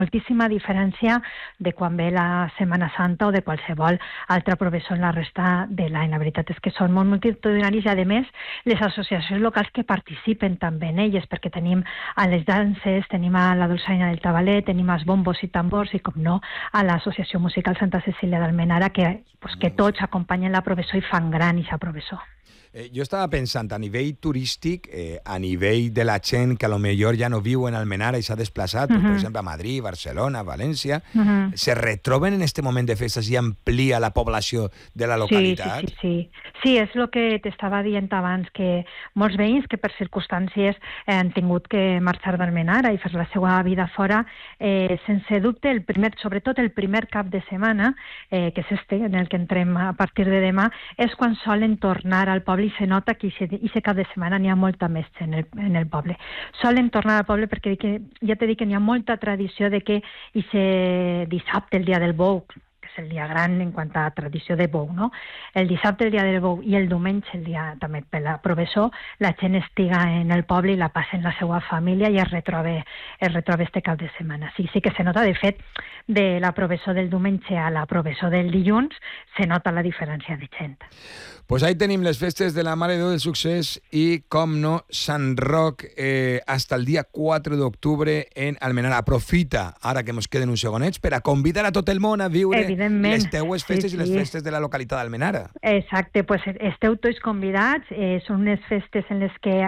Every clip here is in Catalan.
moltíssima diferència de quan ve la Setmana Santa o de qualsevol altra professó en la resta de l'any. La veritat és que són molt multitudinaris i, a més, les associacions locals que participen també en elles, perquè tenim a les danses, tenim a la Dolçaina del Tabalet, tenim als bombos i tambors i, com no, a l'Associació Musical Santa Cecília d'Almenara, que tots acompanyen la professó i fan gran aquesta professó. Jo estava pensant a nivell turístic, a nivell de la gent que a lo millor ja no viu en Almenara i s'ha desplaçat, per exemple, a Madrid, Barcelona, València, se retroben en aquest moment de festes i amplia la població de la localitat? Sí, és el que t'estava dient abans, que molts veïns que per circumstàncies han tingut que marxar d'Almenara i fer la seva vida fora, sense dubte, sobretot el primer cap de setmana, que és en el que entrem a partir de demà, és quan solen tornar al poble i se nota que aquest cap de setmana n'hi ha molta més gent en el poble. Solen tornar al poble perquè ja t'he dit que n'hi ha molta tradició de que aquest dissabte, el dia del bou, que és el dia gran en quant a tradició de bou, no? El dissabte, el dia del bou, i el diumenge, el dia també per la professó, la gent estiga en el poble i la passa en la seva família i es retroba este cap de setmana. Sí que se nota, de fet, de la professó del diumenge a la professó del dilluns, se nota la diferència de gent. Pues ahí tenim les festes de la Mare de Déu del Succés i, com no, Sant Roc hasta el dia 4 d'octubre en Almenara. Aprofita, ara que ens queden uns segonets, per a convidar a tot el món a viure les teues festes i les festes de la localitat d'Almenara. Exacte, pues esteu tots convidats. Són unes festes en les que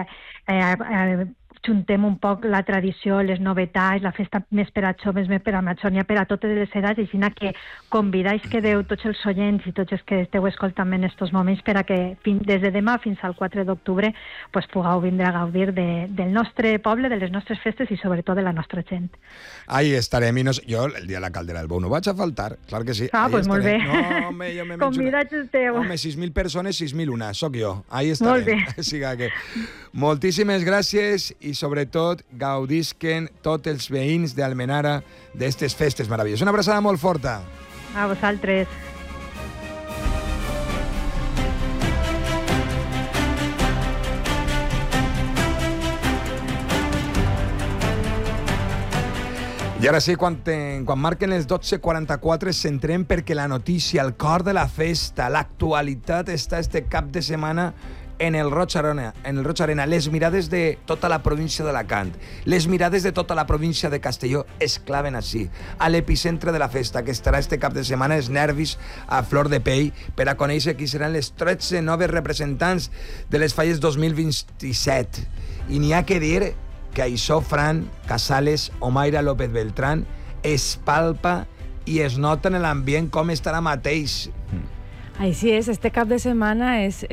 juntem un poc la tradició, les novetats, la festa més per a joves, més per a majors, n'hi ha per a totes les edats, així que convidais quedeu tots els oients i tots els que esteu escoltant en aquests moments per a que des de demà fins al 4 d'octubre pugueu vindre a gaudir del nostre poble, de les nostres festes i sobretot de la nostra gent. Ahí estarem. Jo, el dia de la Caldera del Bou, no vaig a faltar, clar que sí. Pues molt bé. No, home, jo me convidats esteu. Home, 6.000 persones, 6.001, sóc jo. Ahí estarem. Molt bé. Siga que... Moltíssimes gràcies i sobretot gaudisquen tots els veïns d'Almenara d'aquestes festes meravelloses. Una abraçada molt forta. A vosaltres. I ara sí, quan marquen les 12:44, centrem perquè la notícia, el cor de la festa, l'actualitat està este cap de setmana en el Roig Arena. Les mirades de tota la província d'Alacant, les mirades de tota la província de Castelló es claven així, a l'epicentre de la festa, que estarà este cap de setmana, els nervis a flor de pell, per a conèixer qui seran les 13 noves representants de les falles 2027. I n'hi ha que dir que això, Fran Casales o Mayra López Beltrán, es palpa i es nota en l'ambient com estarà mateix. Així és, este cap de setmana és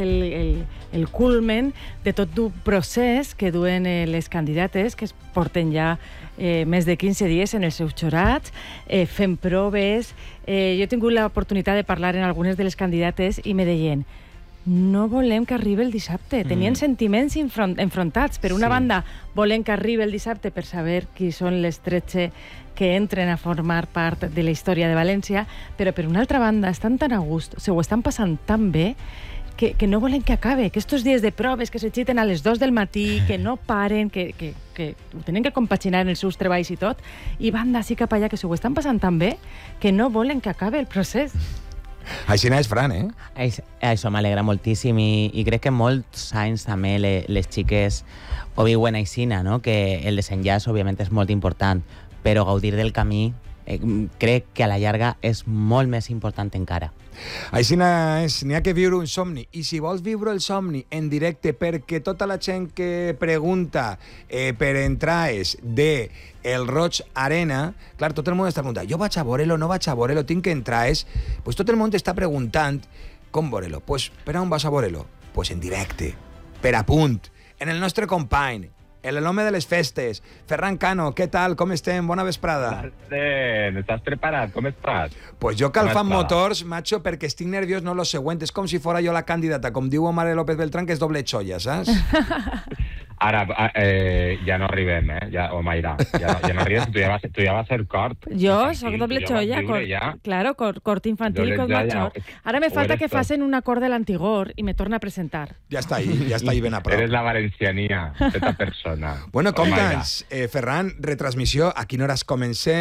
el culmen de tot un procés que duen les candidates, que es porten ja més de 15 dies en els seus xorats, fent proves. Jo he tingut l'oportunitat de parlar en algunes de les candidates i me deien: no volem que arribi el dissabte. Tenien sentiments enfrontats. Per una banda, volem que arribi el dissabte per saber qui són les 13 que entren a formar part de la història de València, però per una altra banda estan tan a gust, se ho estan passant tan bé, que no volen que acabe, que estos dies de proves que s'exciten a les 2 del matí, que no paren, que ho tenen que compaginar en els seus treballs i tot, i van d'ací cap allà, que se ho estan passant tan bé, que no volen que acabe el procés. Així n'és, Fran, Això m'alegra moltíssim i crec que molts anys també les xiques ho viuen aixina, no? Que el desenllaç, òbviament, és molt important, però gaudir del camí crec que a la llarga és molt més important encara. Així n'hi ha que viure un somni, i si vols viure el somni en directe, perquè tota la gent que pregunta per entrades de el Roig Arena, clar, tot el món està preguntant: jo vaig a veure-lo, no vaig a veure-lo, tinc que entrades? Pues tot el món t'està preguntant com veure-lo. Pues per on vas a veure-lo? Pues en directe, per a punt, en el nostre company, l'home de les festes, Ferran Cano. Què tal? Com estem? Bona vesprada. Estàs preparat? Com estàs? Pues jo calfant motors, macho, perquè estic nerviós, no lo següent. És com si fora jo la candidata, com diu Mayra López Beltrán, que és doble xolla, saps? Ara, ja no arribem, Mayra. Ja no arribem, tu ja vas ser cort. Jo soc doble xolla, claro, cort infantil i cort major. Ara me falta que facin un acord de l'antigor i me torna a presentar. Ja està ahí ben a prop. Eres la valenciania, aquesta persona. Bueno, compta'ns, Ferran, retransmissió, a quina hora comencem?